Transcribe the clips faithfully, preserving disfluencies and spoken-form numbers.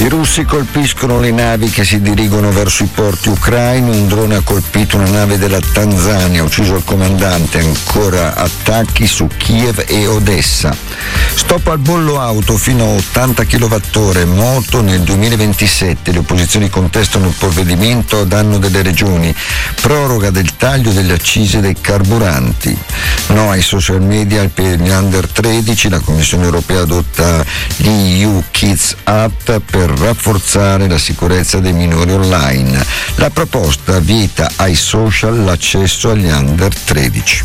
I russi colpiscono le navi che si dirigono verso i porti ucraini, un drone ha colpito una nave della Tanzania, ucciso il comandante, ancora attacchi su Kiev e Odessa. Stop al bollo auto fino a ottanta chilowattora, moto nel duemilaventisette, le opposizioni contestano il provvedimento a danno delle regioni, proroga del taglio delle accise dei carburanti. No ai social media per gli under tredici, la Commissione europea adotta l'E U Kids Act per rafforzare la sicurezza dei minori online. La proposta vieta ai social l'accesso agli under tredici.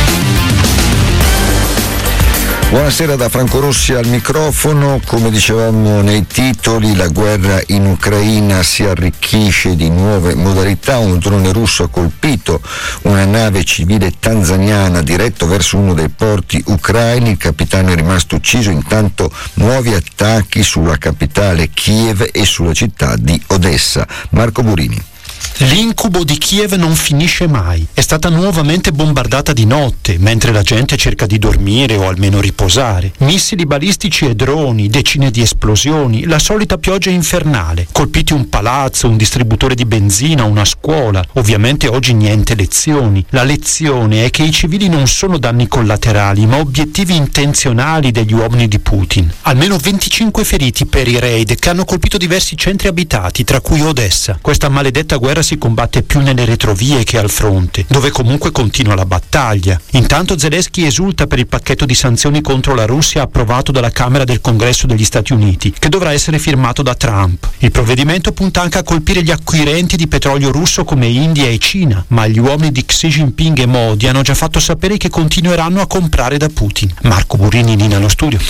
Buonasera da Franco Rossi al microfono. Come dicevamo nei titoli, la guerra in Ucraina si arricchisce di nuove modalità. Un drone russo ha colpito una nave civile tanzaniana diretto verso uno dei porti ucraini. Il capitano è rimasto ucciso. Intanto nuovi attacchi sulla capitale Kiev e sulla città di Odessa. Marco Burini. L'incubo di Kiev non finisce mai. È stata nuovamente bombardata di notte, mentre la gente cerca di dormire o almeno riposare. Missili balistici e droni, decine di esplosioni, la solita pioggia infernale. Colpiti un palazzo, un distributore di benzina, una scuola. Ovviamente oggi niente lezioni. La lezione è che i civili non sono danni collaterali, ma obiettivi intenzionali degli uomini di Putin. Almeno venticinque feriti per i raid che hanno colpito diversi centri abitati, tra cui Odessa. Questa maledetta guerra si combatte più nelle retrovie che al fronte, dove comunque continua la battaglia. Intanto Zelensky esulta per il pacchetto di sanzioni contro la Russia approvato dalla Camera del Congresso degli Stati Uniti, che dovrà essere firmato da Trump. Il provvedimento punta anche a colpire gli acquirenti di petrolio russo come India e Cina, ma gli uomini di Xi Jinping e Modi hanno già fatto sapere che continueranno a comprare da Putin. Marco Burini, Nina allo studio.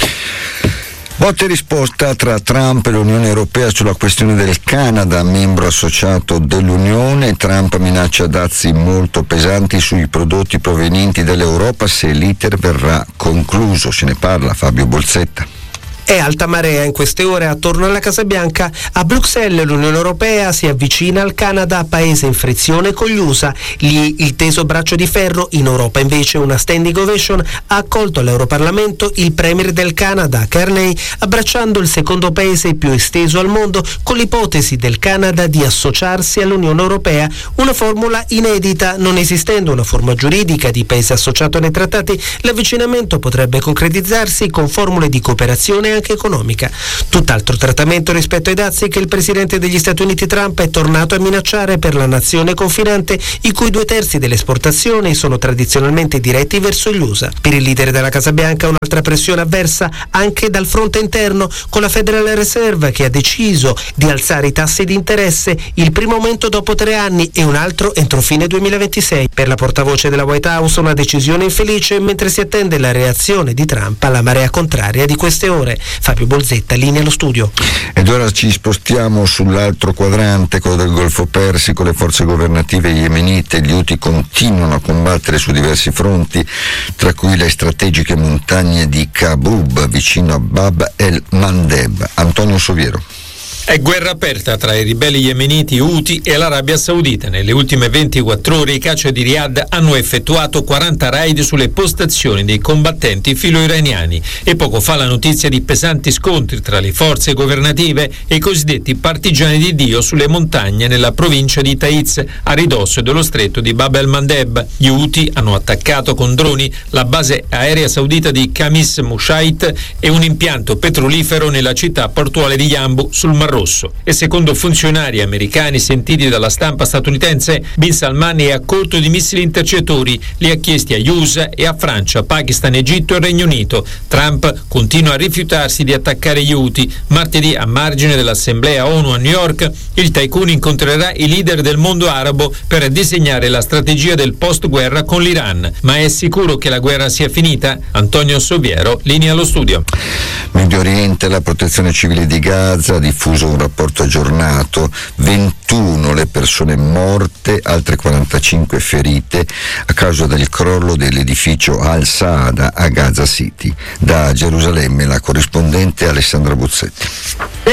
Botta e risposta tra Trump e l'Unione Europea sulla questione del Canada, membro associato dell'Unione. Trump minaccia dazi molto pesanti sui prodotti provenienti dall'Europa se l'iter verrà concluso. Se ne parla Fabio Bolzetta. È alta marea in queste ore attorno alla Casa Bianca. A Bruxelles l'Unione Europea si avvicina al Canada, paese in frizione con gli U S A. Lì il teso braccio di ferro. In Europa invece una standing ovation ha accolto all'Europarlamento il premier del Canada, Carney, abbracciando il secondo paese più esteso al mondo con l'ipotesi del Canada di associarsi all'Unione Europea, una formula inedita. Non esistendo una forma giuridica di paese associato nei trattati, l'avvicinamento potrebbe concretizzarsi con formule di cooperazione anche economica. Tutt'altro trattamento rispetto ai dazi che il presidente degli Stati Uniti Trump è tornato a minacciare per la nazione confinante, i cui due terzi delle esportazioni sono tradizionalmente diretti verso gli U S A. Per il leader della Casa Bianca un'altra pressione avversa anche dal fronte interno, con la Federal Reserve che ha deciso di alzare i tassi di interesse, il primo aumento dopo tre anni e un altro entro fine duemilaventisei. Per la portavoce della White House una decisione infelice, mentre si attende la reazione di Trump alla marea contraria di queste ore. Fabio Bolzetta, linea allo studio. Ed ora ci spostiamo sull'altro quadrante, quello del Golfo Persico. Le forze governative yemenite, gli Houthi, continuano a combattere su diversi fronti, tra cui le strategiche montagne di Qabub vicino a Bab el-Mandeb. Antonio Soviero. È guerra aperta tra i ribelli yemeniti Houthi e l'Arabia Saudita. Nelle ultime ventiquattro ore i caccia di Riyadh hanno effettuato quaranta raid sulle postazioni dei combattenti filo-iraniani e poco fa la notizia di pesanti scontri tra le forze governative e i cosiddetti partigiani di Dio sulle montagne nella provincia di Taiz, a ridosso dello stretto di Bab el-Mandeb. Gli Houthi hanno attaccato con droni la base aerea saudita di Khamis Mushait e un impianto petrolifero nella città portuale di Yanbu sul Mar Rosso. E secondo funzionari americani sentiti dalla stampa statunitense, Bin Salman è a corto di missili intercettori, li ha chiesti agli U S A e a Francia, Pakistan, Egitto e Regno Unito. Trump continua a rifiutarsi di attaccare gli Houthi. Martedì, a margine dell'Assemblea ONU a New York, il tycoon incontrerà i leader del mondo arabo per disegnare la strategia del post-guerra con l'Iran. Ma è sicuro che la guerra sia finita? Antonio Soviero, linea allo studio. Medio Oriente, la protezione civile di Gaza ha diffuso un rapporto aggiornato: ventuno le persone morte, altre quarantacinque ferite a causa del crollo dell'edificio Al-Saada a Gaza City. Da Gerusalemme la corrispondente Alessandra Buzzetti. Per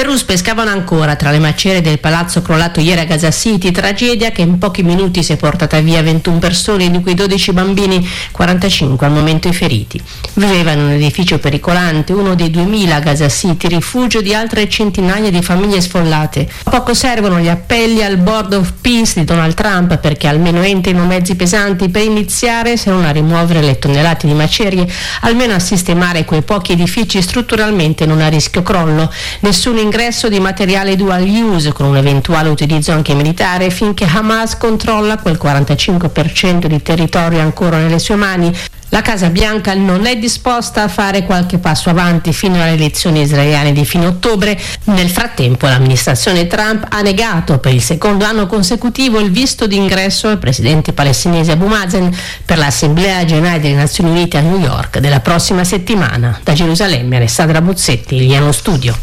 Beirut pescavano ancora tra le macerie del palazzo crollato ieri a Gaza City, tragedia che in pochi minuti si è portata via ventuno persone, di cui dodici bambini, quarantacinque al momento i feriti. Vivevano in un edificio pericolante, uno dei duemila a Gaza City, rifugio di altre centinaia di famiglie sfollate. A poco servono gli appelli al Board of Peace di Donald Trump perché almeno entrino mezzi pesanti per iniziare, se non a rimuovere le tonnellate di macerie, almeno a sistemare quei pochi edifici strutturalmente non a rischio crollo. Nessun ingresso di materiale dual use, con un eventuale utilizzo anche militare, finché Hamas controlla quel quarantacinque per cento di territorio ancora nelle sue mani. La Casa Bianca non è disposta a fare qualche passo avanti fino alle elezioni israeliane di fine ottobre. Nel frattempo l'amministrazione Trump ha negato per il secondo anno consecutivo il visto d'ingresso al presidente palestinese Abu Mazen per l'Assemblea Generale delle Nazioni Unite a New York della prossima settimana. Da Gerusalemme, Alessandra Buzzetti, Liano Studio.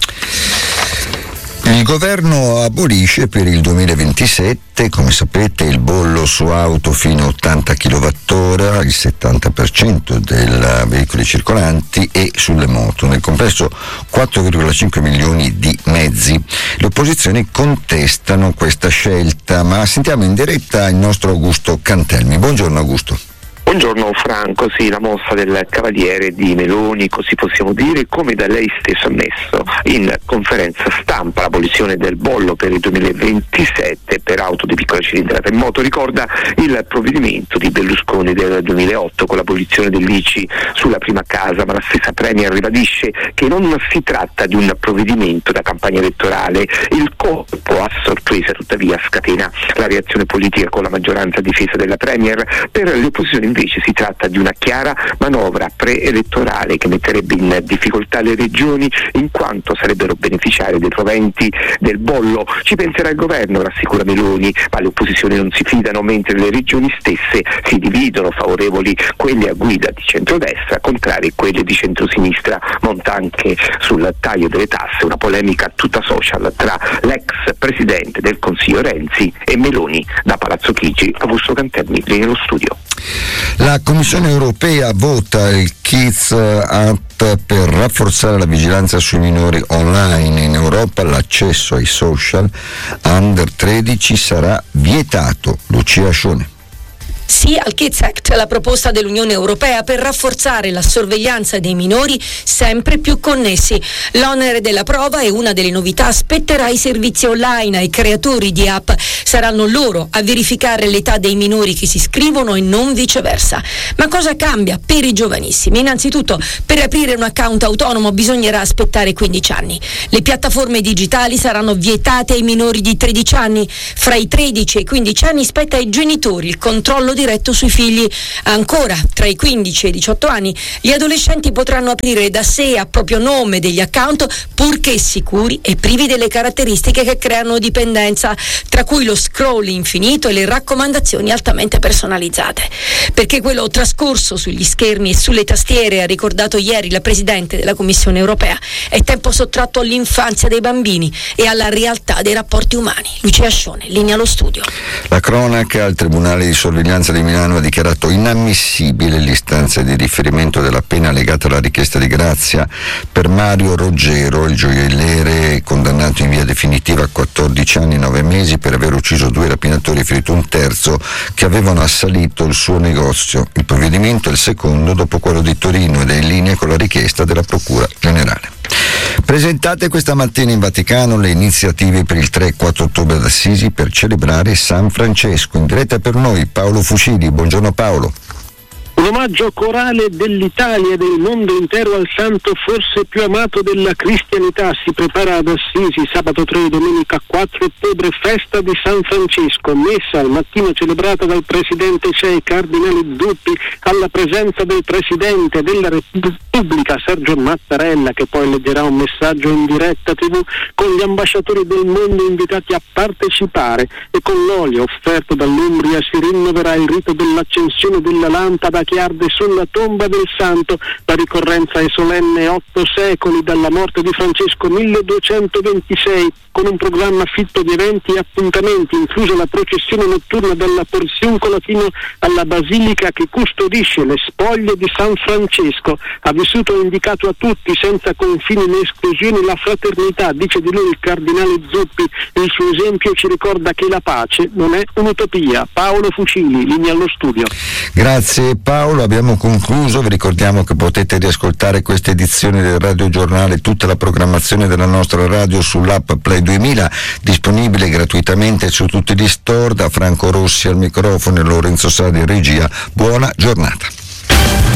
Il governo abolisce per il duemilaventisette, come sapete, il bollo su auto fino a ottanta chilowattora, il settanta per cento dei veicoli circolanti, e sulle moto. Nel complesso quattro virgola cinque milioni di mezzi. Le opposizioni contestano questa scelta, ma sentiamo in diretta il nostro Augusto Cantelmi. Buongiorno Augusto. Buongiorno Franco, sì, la mossa del cavaliere di Meloni, così possiamo dire, come da lei stesso ammesso in conferenza stampa, l'abolizione del bollo per il duemilaventisette per auto di piccola cilindrata in moto ricorda il provvedimento di Berlusconi del duemilaotto con l'abolizione dell'I C I sulla prima casa, ma la stessa Premier ribadisce che non si tratta di un provvedimento da campagna elettorale. Il colpo a sorpresa tuttavia scatena la reazione politica con la maggioranza a difesa della Premier. Per le opposizioni invece si tratta di una chiara manovra preelettorale che metterebbe in difficoltà le regioni in quanto sarebbero beneficiarie dei proventi del bollo. Ci penserà il governo, rassicura Meloni, ma le opposizioni non si fidano, mentre le regioni stesse si dividono, favorevoli quelle a guida di centrodestra, contrarie quelle di centrosinistra. Monta anche sul taglio delle tasse una polemica tutta social tra l'ex presidente del Consiglio Renzi e Meloni. Da Palazzo Chigi, Augusto Canterni, nello studio. La Commissione europea vota il Kids Act per rafforzare la vigilanza sui minori online. In Europa l'accesso ai social under tredici sarà vietato. Lucia Scione. Sì al Kids Act, la proposta dell'Unione Europea per rafforzare la sorveglianza dei minori sempre più connessi. L'onere della prova e una delle novità spetterà ai servizi online, ai creatori di app. Saranno loro a verificare l'età dei minori che si iscrivono e non viceversa. Ma cosa cambia per i giovanissimi? Innanzitutto, per aprire un account autonomo bisognerà aspettare quindici anni. Le piattaforme digitali saranno vietate ai minori di tredici anni. Fra i tredici e i quindici anni spetta ai genitori il controllo diretto sui figli. Ancora, tra i quindici e i diciotto anni, gli adolescenti potranno aprire da sé a proprio nome degli account purché sicuri e privi delle caratteristiche che creano dipendenza, tra cui lo scroll infinito e le raccomandazioni altamente personalizzate. Perché quello trascorso sugli schermi e sulle tastiere, ha ricordato ieri la Presidente della Commissione Europea, è tempo sottratto all'infanzia dei bambini e alla realtà dei rapporti umani. Lucia Scione, linea allo studio. La cronaca: al Tribunale di Sorveglianza di Milano ha dichiarato inammissibile l'istanza di riferimento della pena legata alla richiesta di grazia per Mario Roggero, il gioielliere condannato in via definitiva a quattordici anni e nove mesi per aver ucciso due rapinatori e ferito un terzo che avevano assalito il suo negozio. Il provvedimento è il secondo dopo quello di Torino ed è in linea con la richiesta della Procura Generale. Presentate questa mattina in Vaticano le iniziative per il tre e quattro ottobre ad Assisi per celebrare San Francesco. In diretta per noi Paolo Fucili. Buongiorno Paolo. Un omaggio corale dell'Italia e del mondo intero al santo forse più amato della cristianità si prepara ad Assisi sabato tre e domenica quattro ottobre, festa di San Francesco, messa al mattino celebrata dal presidente C E I Cardinale Zuppi alla presenza del presidente della Repubblica Sergio Mattarella, che poi leggerà un messaggio in diretta tivù, con gli ambasciatori del mondo invitati a partecipare, e con l'olio offerto dall'Umbria si rinnoverà il rito dell'accensione della lampada che arde sulla tomba del santo. La ricorrenza è solenne, otto secoli dalla morte di Francesco, milleduecentoventisei, con un programma fitto di eventi e appuntamenti, inclusa la processione notturna dalla Porziuncola fino alla basilica che custodisce le spoglie di San Francesco. Ha vissuto e indicato a tutti, senza confini né esclusioni, la fraternità, dice di lui il cardinale Zuppi. Il suo esempio ci ricorda che la pace non è un'utopia. Paolo Fucili, linea allo studio. Grazie Paolo, abbiamo concluso. Vi ricordiamo che potete riascoltare questa edizione del Radio Giornale, tutta la programmazione della nostra radio sull'app Play duemila, disponibile gratuitamente su tutti gli store. Da Franco Rossi al microfono e Lorenzo Sadi in regia. Buona giornata.